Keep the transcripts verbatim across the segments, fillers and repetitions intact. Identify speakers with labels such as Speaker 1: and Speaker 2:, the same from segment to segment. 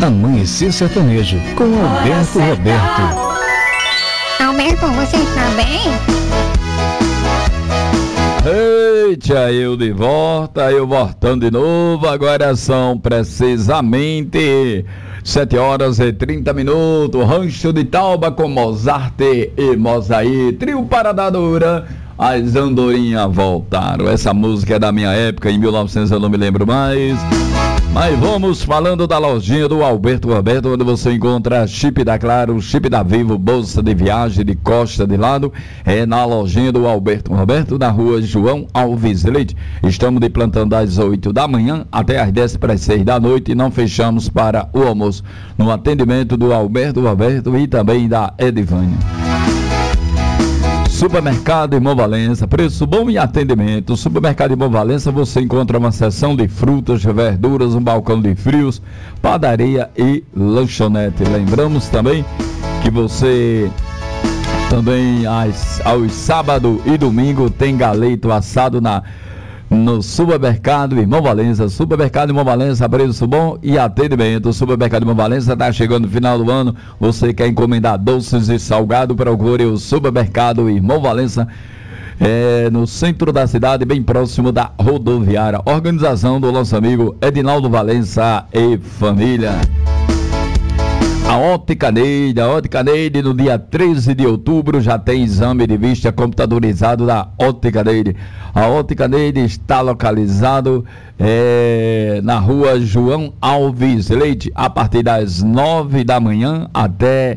Speaker 1: Amanhecer Sertanejo, com Alberto Roberto.
Speaker 2: Alberto, você está bem?
Speaker 3: Eita, eu de volta, eu voltando de novo. Agora são precisamente sete horas e trinta minutos. Rancho de Tauba com Mozart e Mozaí. Trio Paradadura. As andorinhas voltaram. Essa música é da minha época, em mil e novecentos, eu não me lembro mais. Mas vamos falando da lojinha do Alberto Roberto, onde você encontra chip da Claro, chip da Vivo, bolsa de viagem de costa de lado. É na lojinha do Alberto Roberto, na rua João Alves Leite. Estamos de plantão das oito da manhã até as dez para as seis da noite e não fechamos para o almoço. No atendimento do Alberto Roberto e também da Edivânia. Supermercado Irmão Valença, preço bom e atendimento. Supermercado Irmão Valença, você encontra uma seção de frutas, verduras, um balcão de frios, padaria e lanchonete. Lembramos também que você também aos, aos sábado e domingo tem galeto assado na no Supermercado Irmão Valença. Supermercado Irmão Valença, preço bom e atendimento. O Supermercado Irmão Valença está chegando no final do ano. Você quer encomendar doces e salgado, procure o Supermercado Irmão Valença, é, no centro da cidade, bem próximo da rodoviária. Organização do nosso amigo Edinaldo Valença e família. A Ótica Neide, a Ótica Neide, no dia treze de outubro já tem exame de vista computadorizado da Ótica Neide. A Ótica Neide está localizado é, na rua João Alves Leite, a partir das nove da manhã até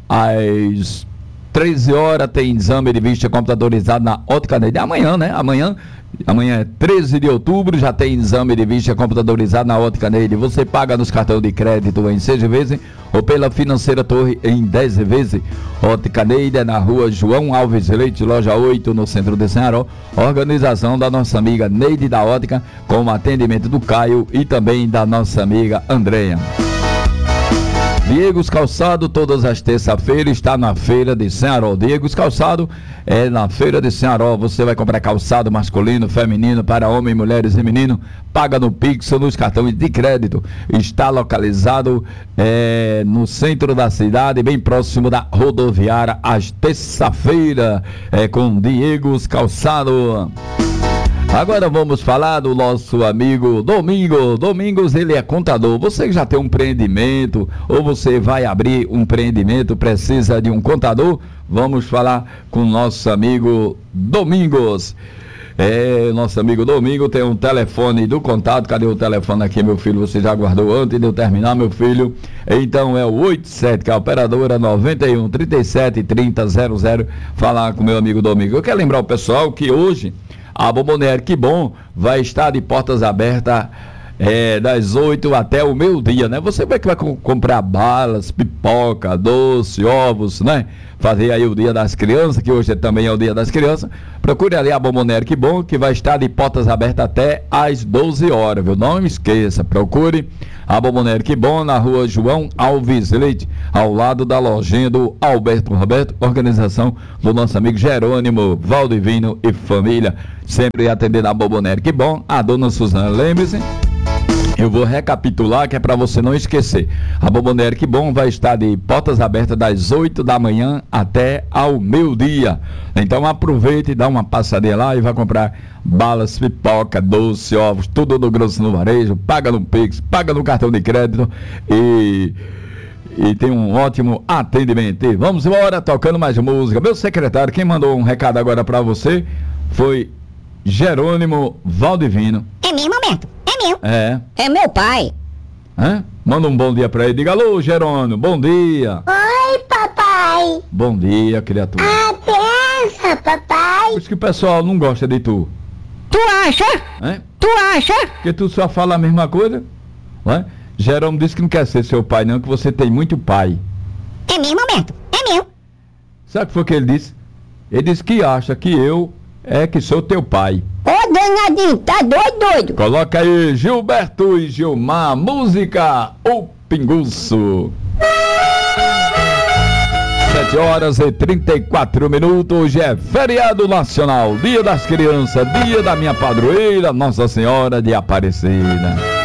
Speaker 3: as treze horas tem exame de vista computadorizado na Ótica Neide. Amanhã, né? Amanhã. Amanhã é treze de outubro, já tem exame de vista computadorizado na Ótica Neide. Você paga nos cartões de crédito em seis vezes ou pela Financeira Torre em dez vezes. Ótica Neide é na rua João Alves Leite, loja oito, no centro de Ceará. Organização da nossa amiga Neide da Ótica, com o atendimento do Caio e também da nossa amiga Andréia. Diegos Calçado, todas as terças-feiras, está na Feira de Ceará. Diegos Calçado é na Feira de Ceará. Você vai comprar calçado masculino, feminino, para homens, mulheres e meninos. Paga no Pix ou nos cartões de crédito. Está localizado é, no centro da cidade, bem próximo da rodoviária, às terça-feira, é com Diegos Calçado. Agora vamos falar do nosso amigo Domingos. Domingos, ele é contador. Você que já tem um empreendimento ou você vai abrir um empreendimento, precisa de um contador? Vamos falar com o nosso amigo Domingos. É, nosso amigo Domingo tem um telefone do contato. Cadê o telefone aqui, meu filho? Você já guardou antes de eu terminar, meu filho? Então é o oitenta e sete, que é a operadora noventa e um, trinta e sete, trinta, zero zero. Falar com meu amigo Domingo. Eu quero lembrar o pessoal que hoje a Bomboniere Que Bom vai estar de portas abertas é, das oito até o meio-dia, né? Você vai que vai co- comprar balas, pipoca, doce, ovos, né? Fazer aí o Dia das Crianças, que hoje também é o Dia das Crianças. Procure ali a Bomboniere Que Bom, que vai estar de portas abertas até às doze horas, viu? Não esqueça, procure a Bomboniere Que Bom na rua João Alves Leite, ao lado da lojinha do Alberto Roberto, organização do nosso amigo Jerônimo Valdivino e família, sempre atendendo a Bomboniere Que Bom, a dona Suzana. Lembre-se, eu vou recapitular que é para você não esquecer. A Bomboniere Que Bom vai estar de portas abertas das oito da manhã até ao meio-dia. Então aproveite e dá uma passadinha lá e vai comprar balas, pipoca, doce, ovos, tudo no grosso no varejo, paga no Pix, paga no cartão de crédito e... E tem um ótimo atendimento. E vamos embora, tocando mais música. Meu secretário, quem mandou um recado agora para você foi Jerônimo Valdivino.
Speaker 2: É mesmo, Alberto? É meu.
Speaker 3: É.
Speaker 2: É meu pai.
Speaker 3: Hã? Manda um bom dia pra ele. Diga, alô, Jerônimo, bom dia.
Speaker 4: Oi, papai.
Speaker 3: Bom dia, criatura.
Speaker 4: A benção, papai.
Speaker 3: Por isso que o pessoal não gosta de tu.
Speaker 2: Tu acha?
Speaker 3: Hein?
Speaker 2: Tu acha?
Speaker 3: Porque tu só fala a mesma coisa. Não é? Jerônimo disse que não quer ser seu pai, não, que você tem muito pai.
Speaker 2: É mesmo, Alberto? É meu.
Speaker 3: Sabe o que foi que ele disse? Ele disse que acha que eu é que sou teu pai.
Speaker 2: Ô, danadinho, tá doido, doido?
Speaker 3: Coloca aí Gilberto e Gilmar, música O Pinguço. sete horas e trinta e quatro minutos, hoje é feriado nacional, Dia das Crianças, dia da minha padroeira, Nossa Senhora de Aparecida.